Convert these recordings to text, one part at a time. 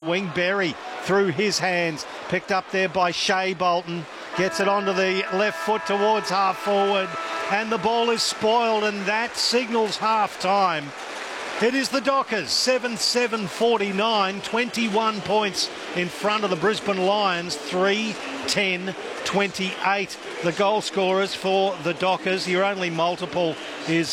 wing. Berry through his hands, picked up there by Shea Bolton. Gets it onto the left foot towards half forward, and the ball is spoiled, and that signals half time. It is the Dockers, 7-7-49, 21 points in front of the Brisbane Lions, 3-10-28. The goal scorers for the Dockers, your only multiple is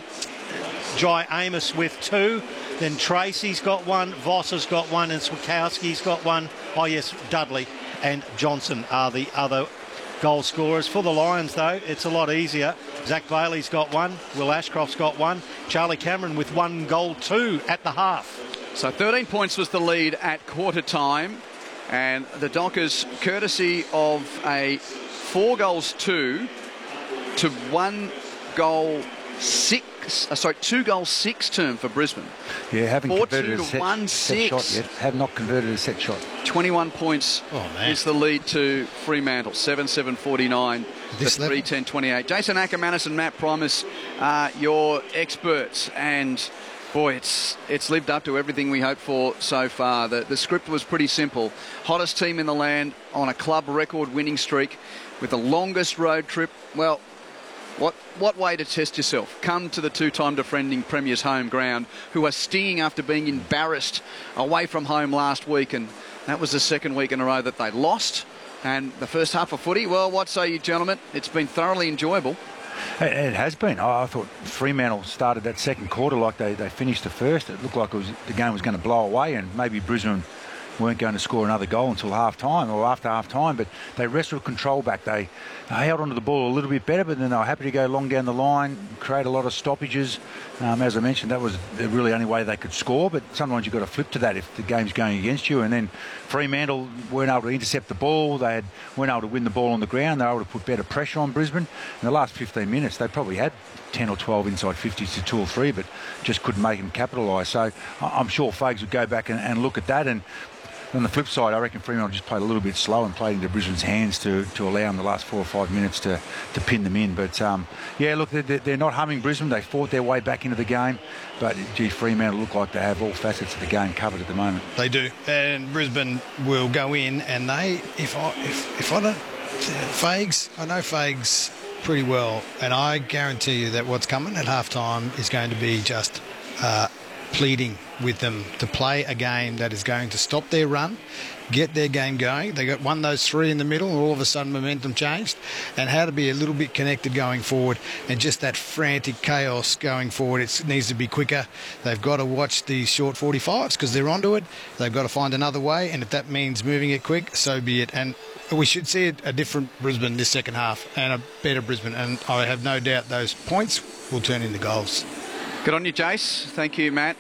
Jai Amos with 2. Then Tracy's got 1, Voss has got 1, and Swikowski's got 1. Oh yes, Dudley and Johnson are the other goal scorers. For the Lions, though, it's a lot easier. Zach Bailey's got 1. Will Ashcroft's got 1. Charlie Cameron with 1 goal, 2 at the half. So 13 points was the lead at quarter time. And the Dockers, courtesy of a 4 goals 2 to 1 goal 6. 2 goals 6 term for Brisbane. Yeah, haven't converted a set shot yet. Have not converted a set shot. 21 points is the lead to Fremantle. 7-7-49 to 3-10-28. Jason Ackermanis and Matt Primus are your experts, and boy, it's lived up to everything we hoped for so far. The script was pretty simple. Hottest team in the land on a club record winning streak with the longest road trip. Well, what way to test yourself? Come to the 2-time defending Premier's home ground, who are stinging after being embarrassed away from home last week, and that was the second week in a row that they lost. And the first half of footy, well, what say you, gentlemen? It's been thoroughly enjoyable. It has been. I thought Fremantle started that second quarter like they finished the first. It looked like the game was going to blow away, and maybe Brisbane weren't going to score another goal until half-time or after half-time, but they wrestled control back. They held onto the ball a little bit better, but then they were happy to go long down the line, create a lot of stoppages. As I mentioned, that was the really only way they could score, but sometimes you've got to flip to that if the game's going against you. And then Fremantle weren't able to intercept the ball. They weren't able to win the ball on the ground. They were able to put better pressure on Brisbane. In the last 15 minutes, they probably had 10 or 12 inside 50s to 2 or 3, but just couldn't make them capitalise. So I'm sure Fags would go back and look at that. And on the flip side, I reckon Fremantle just played a little bit slow and played into Brisbane's hands to allow them the last 4 or 5 minutes to pin them in. But, yeah, look, they're not humming Brisbane. They fought their way back into the game. But, gee, Fremantle look like they have all facets of the game covered at the moment. They do. And Brisbane will go in, and they, if I don't, Fags, I know Fags pretty well, and I guarantee you that what's coming at halftime is going to be just pleading with them to play a game that is going to stop their run, get their game going. They won those 3 in the middle, and all of a sudden momentum changed, and how to be a little bit connected going forward, and just that frantic chaos going forward. It needs to be quicker. They've got to watch these short 45s because they're onto it. They've got to find another way, and if that means moving it quick, so be it. And we should see a different Brisbane this second half, and a better Brisbane, and I have no doubt those points will turn into goals. Good on you, Jace. Thank you, Matt.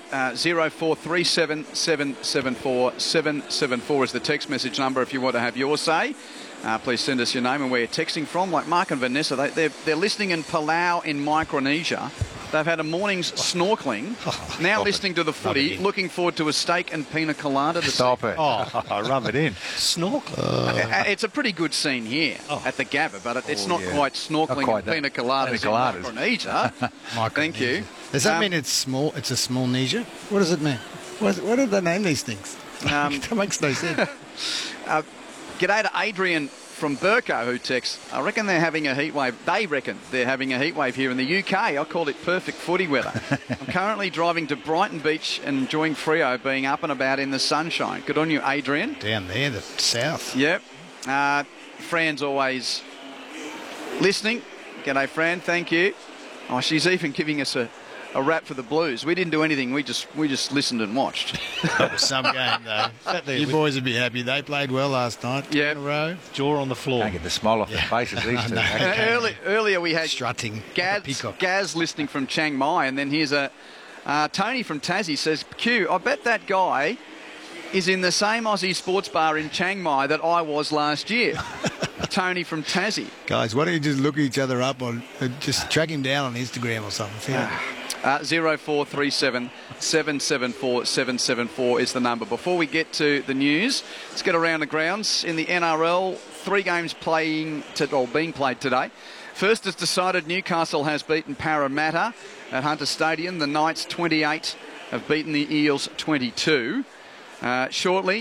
0437 774 774 is the text message number if you want to have your say. Please send us your name and where you're texting from. Like Mark and Vanessa, they're listening in Palau in Micronesia. They've had a morning's snorkelling. Now listening to the footy, looking forward to a steak and pina colada. Stop it. Rub it in. Snorkeling. It's a pretty good scene here at the Gabba, but it's not quite snorkelling and pina coladas in Micronesia. Thank you. Does that mean it's small? It's a small Nesia? What does it mean? What do they name these things? That makes no sense. G'day to Adrian from Burko who texts, I reckon they're having a heat wave. They reckon they're having a heat wave here in the UK. I call it perfect footy weather. I'm currently driving to Brighton Beach and enjoying Freo being up and about in the sunshine. Good on you, Adrian. Down there, the south. Yep. Fran's always listening. G'day, Fran. Thank you. Oh, she's even giving us a rap for the Blues. We didn't do anything. We just listened and watched. That was some game, though. You boys would be happy. They played well last night. Yeah. In a row. Jaw on the floor. Can't get the smile off their faces, these two. Earlier we had strutting. Gaz listening from Chiang Mai, and then here's Tony from Tassie says, Q, I bet that guy is in the same Aussie sports bar in Chiang Mai that I was last year. Tony from Tassie. Guys, why don't you just look each other up on, just track him down on Instagram or something. 0437 774 774 is the number. Before we get to the news, let's get around the grounds. In the NRL, 3 games being played today. First is decided, Newcastle has beaten Parramatta at Hunter Stadium. The Knights 28 have beaten the Eels 22. Shortly,